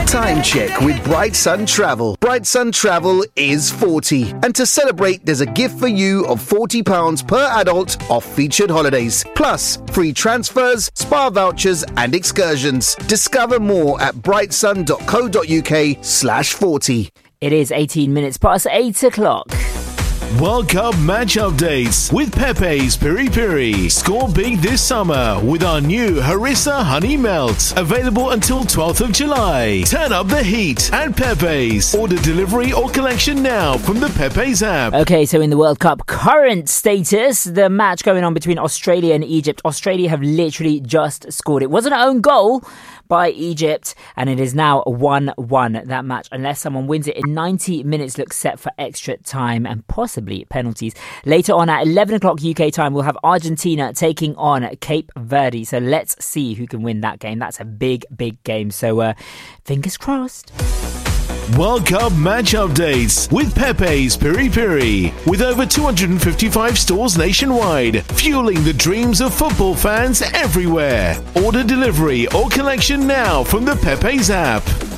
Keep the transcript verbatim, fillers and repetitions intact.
Time check with Bright Sun Travel. Bright Sun Travel is forty. And to celebrate, there's a gift for you of forty pounds per adult off featured holidays. Plus, free transfers, spa vouchers and excursions. Discover more at brightsun.co.uk slash 40. It is eighteen minutes past eight o'clock. World Cup match updates with Pepe's Piri Piri. Score big this summer with our new Harissa Honey Melt. Available until twelfth of July. Turn up the heat at Pepe's. Order delivery or collection now from the Pepe's app. Okay, so in the World Cup current status, the match going on between Australia and Egypt. Australia have literally just scored. It was an own goal by Egypt, and it is now one one, that match, unless someone wins it in ninety minutes. Looks set for extra time and possibly penalties. Later on at eleven o'clock U K time, we'll have Argentina taking on Cape Verde. So let's see who can win that game. That's a big, big game. So uh, fingers crossed. World Cup match updates with Pepe's Piri Piri. With over two hundred fifty-five stores nationwide, fueling the dreams of football fans everywhere. Order delivery or collection now from the Pepe's app.